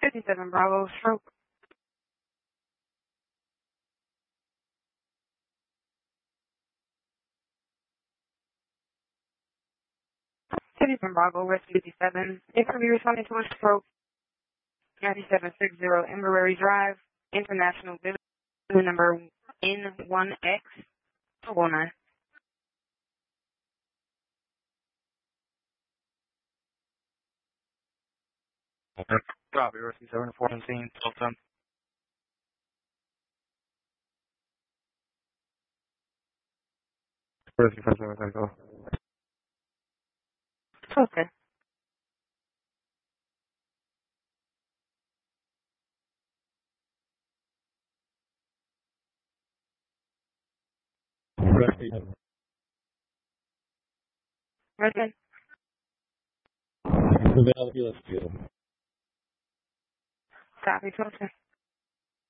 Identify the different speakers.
Speaker 1: 57 Bravo, stroke. 57 Bravo, West 57. If we responding to a stroke, 9760 Emberary Drive, International Village, number N1X 209.
Speaker 2: Copy, Rescue 7417, Sultan. Rescue 5710.
Speaker 1: Okay.
Speaker 2: Rescue.
Speaker 1: Resident.
Speaker 2: Rescue.
Speaker 1: Copy, Sultan.